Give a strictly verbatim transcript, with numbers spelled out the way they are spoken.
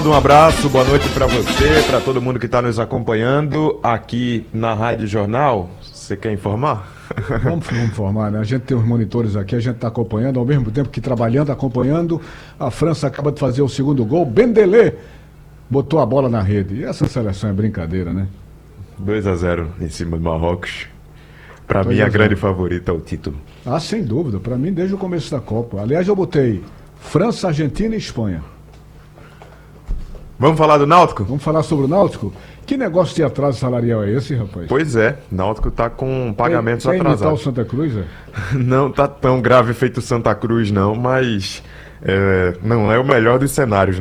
Um abraço, boa noite para você, para todo mundo que está nos acompanhando aqui na Rádio Jornal. Você quer informar? Vamos, vamos informar, né? A gente tem os monitores aqui, a gente está acompanhando, ao mesmo tempo que trabalhando, acompanhando. A França acaba de fazer o segundo gol. Bendelé botou a bola na rede. E essa seleção é brincadeira, né? dois a zero em cima do Marrocos. Para mim, a grande favorita é o título. Ah, sem dúvida. Para mim, desde o começo da Copa. Aliás, eu botei França, Argentina e Espanha. Vamos falar do Náutico? Vamos falar sobre o Náutico? Que negócio de atraso salarial é esse, rapaz? Pois é, Náutico tá com pagamentos Quer imitar o atrasados. Santa Cruz, é? Não tá tão grave feito Santa Cruz, não, mas é, não é o melhor dos cenários.